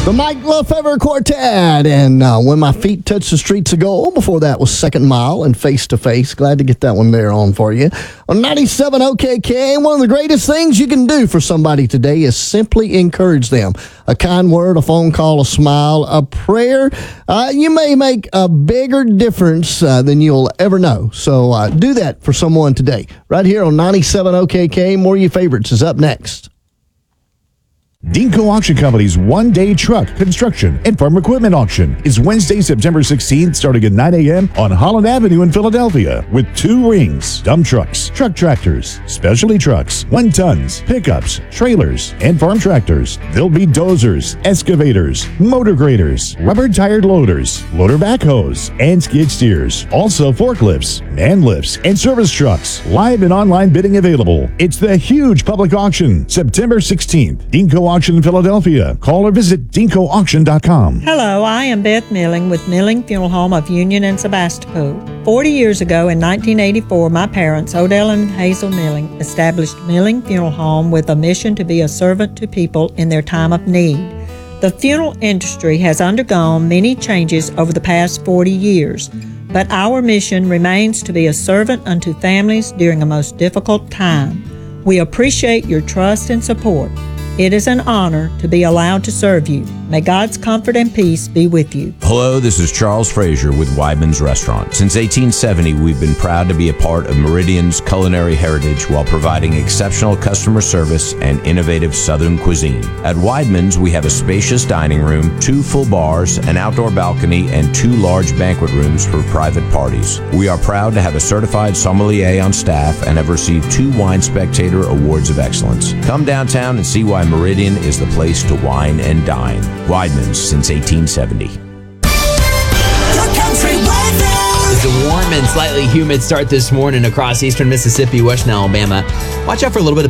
The Mike Lefevre Quartet, and When My Feet Touch the Streets of Gold. Before that was Second Mile and Face to Face. Glad to get that one there on for you. On 97 OKK, one of the greatest things you can do for somebody today is simply encourage them. A kind word, a phone call, a smile, a prayer. You may make a bigger difference than you'll ever know. So do that for someone today. Right here on 97 OKK, more of your favorites is up next. Dinko Auction Company's one-day truck, construction, and farm equipment auction is Wednesday, September 16th, starting at 9 a.m. on Holland Avenue in Philadelphia, with 2 rings, dump trucks, truck tractors, specialty trucks, 1-tons, pickups, trailers, and farm tractors. There'll be dozers, excavators, motor graders, rubber-tired loaders, loader backhoes, and skid steers. Also forklifts, man lifts, and service trucks. Live and online bidding available. It's the huge public auction, September 16th. Dinko Auction in Philadelphia. Call or visit DinkoAuction.com. Hello, I am Beth Milling with Milling Funeral Home of Union and Sebastopol. 40 years ago in 1984, my parents, Odell and Hazel Milling, established Milling Funeral Home with a mission to be a servant to people in their time of need. The funeral industry has undergone many changes over the past 40 years, but our mission remains to be a servant unto families during a most difficult time. We appreciate your trust and support. It is an honor to be allowed to serve you. May God's comfort and peace be with you. Hello, this is Charles Frazier with Weidman's Restaurant. Since 1870, we've been proud to be a part of Meridian's culinary heritage while providing exceptional customer service and innovative Southern cuisine. At Weidman's, we have a spacious dining room, 2 full bars, an outdoor balcony, and 2 large banquet rooms for private parties. We are proud to have a certified sommelier on staff and have received 2 Wine Spectator Awards of Excellence. Come downtown and see why Meridian is the place to wine and dine. Weidman's since 1870. It's a warm and slightly humid start this morning across eastern Mississippi, western Alabama. Watch out for a little bit of